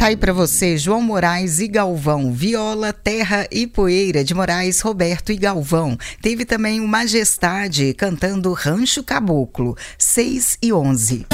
Tá aí pra você, João Moraes e Galvão, Viola, Terra e Poeira, de Moraes, Roberto e Galvão. Teve também o Majestade cantando Rancho Caboclo, 6h11.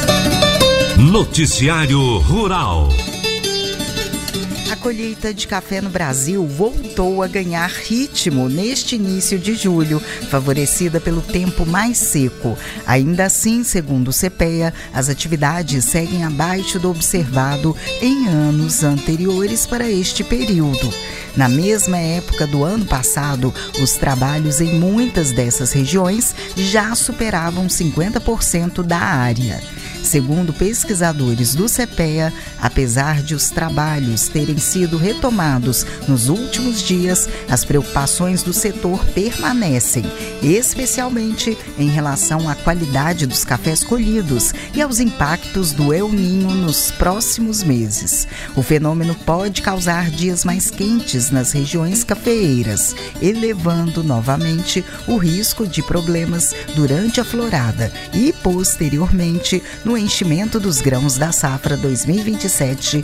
Noticiário Rural. A colheita de café no Brasil voltou a ganhar ritmo neste início de julho, favorecida pelo tempo mais seco. Ainda assim, segundo o CPEA, as atividades seguem abaixo do observado em anos anteriores para este período. Na mesma época do ano passado, os trabalhos em muitas dessas regiões já superavam 50% da área. Segundo pesquisadores do CPEA, apesar de os trabalhos terem sido retomados nos últimos dias, as preocupações do setor permanecem, especialmente em relação à qualidade dos cafés colhidos e aos impactos do El Niño nos próximos meses. O fenômeno pode causar dias mais quentes nas regiões cafeeiras, elevando novamente o risco de problemas durante a florada e, posteriormente, no enchimento dos grãos da safra 2027-28.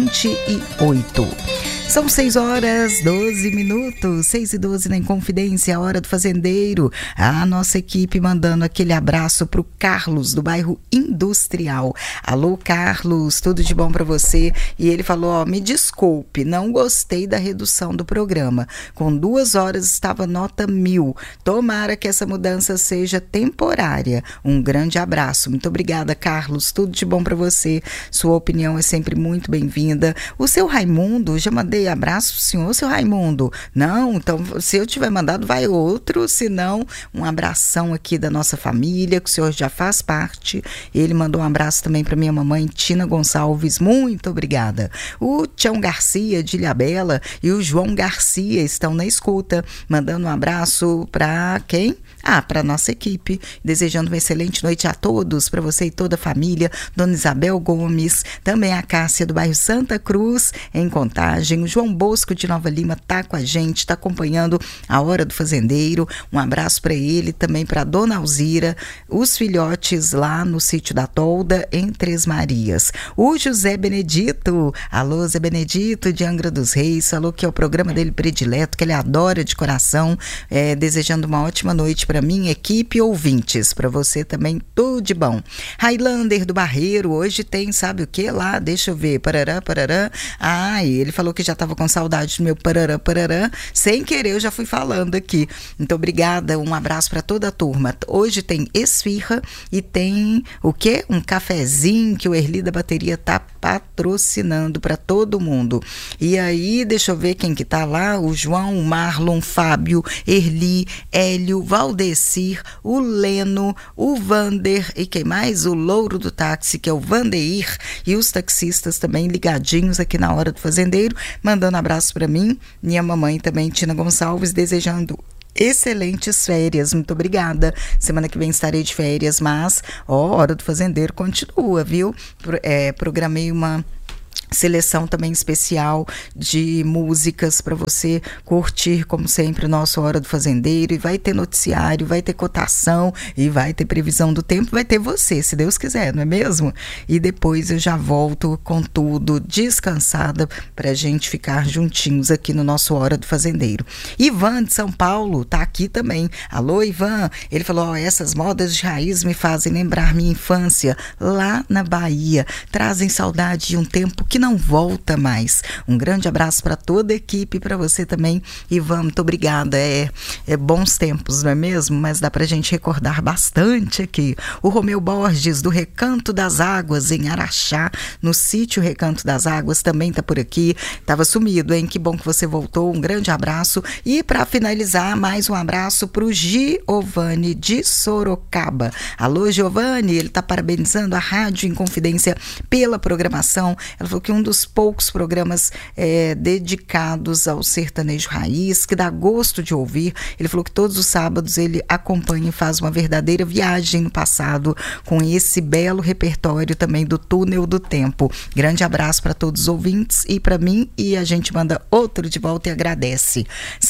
São 6h12, 6h12 na Inconfidência, a hora do fazendeiro. A nossa equipe mandando aquele abraço pro Carlos, do bairro Industrial. Alô, Carlos, tudo de bom para você? E ele falou, me desculpe, não gostei da redução do programa. Com 2 horas estava nota 1000. Tomara que essa mudança seja temporária. Um grande abraço. Muito obrigada, Carlos. Tudo de bom para você. Sua opinião é sempre muito bem-vinda. O seu Raimundo, já mandei abraço pro senhor, seu Raimundo. Não, então se eu tiver mandado, vai outro. Se não, um abração aqui da nossa família, que o senhor já faz parte. Ele mandou um abraço também para minha mamãe, Tina Gonçalves. Muito obrigada. O Tião Garcia, de Ilhabela, e o João Garcia estão na escuta, mandando um abraço para quem? Para nossa equipe, desejando uma excelente noite a todos, para você e toda a família. Dona Isabel Gomes, também a Cássia do bairro Santa Cruz, em Contagem. O João Bosco de Nova Lima está com a gente, está acompanhando a Hora do Fazendeiro. Um abraço para ele, também para Dona Alzira, os filhotes lá no sítio da Tolda, em Três Marias. O José Benedito, alô Zé Benedito de Angra dos Reis, falou que é o programa dele predileto, que ele adora de coração, desejando uma ótima noite para minha equipe e ouvintes, para você também, tudo de bom. Highlander do Barreiro, hoje tem, sabe o que lá? Deixa eu ver, parará, parará. Ele falou que já estava com saudade do meu parará, parará. Sem querer, eu já fui falando aqui. Muito obrigada, um abraço para toda a turma. Hoje tem esfirra e tem o quê? Um cafezinho que o Erli da Bateria tá patrocinando para todo mundo. E aí, deixa eu ver quem que tá lá, o João, o Marlon, Fábio, Erli, Hélio, Valdecir, o Leno, o Vander e quem mais? O Louro do Táxi, que é o Vandeir, e os taxistas também ligadinhos aqui na Hora do Fazendeiro, mandando abraço para mim, minha mamãe também, Tina Gonçalves, desejando excelentes férias, muito obrigada. Semana que vem estarei de férias, mas Hora do Fazendeiro continua, viu? Programei uma seleção também especial de músicas para você curtir, como sempre, o nosso Hora do Fazendeiro, e vai ter noticiário, vai ter cotação e vai ter previsão do tempo, vai ter você, se Deus quiser, não é mesmo? E depois eu já volto com tudo, descansada, pra gente ficar juntinhos aqui no nosso Hora do Fazendeiro. Ivan de São Paulo tá aqui também. Alô, Ivan, ele falou, essas modas de raiz me fazem lembrar minha infância lá na Bahia, trazem saudade de um tempo que não volta mais. Um grande abraço para toda a equipe, para você também, Ivan, muito obrigada. É bons tempos, não é mesmo? Mas dá pra gente recordar bastante aqui. O Romeu Borges, do Recanto das Águas, em Araxá, no sítio Recanto das Águas, também tá por aqui. Tava sumido, hein? Que bom que você voltou. Um grande abraço. E para finalizar, mais um abraço pro Giovanni de Sorocaba. Alô, Giovanni, ele tá parabenizando a Rádio Inconfidência pela programação. Ela falou que um dos poucos programas dedicados ao sertanejo raiz, que dá gosto de ouvir. Ele falou que todos os sábados ele acompanha e faz uma verdadeira viagem no passado com esse belo repertório também do Túnel do Tempo. Grande abraço para todos os ouvintes e para mim, e a gente manda outro de volta e agradece.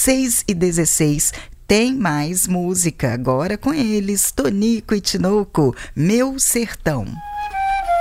6h16. Tem mais música agora com eles, Tonico e Tinoco, Meu Sertão.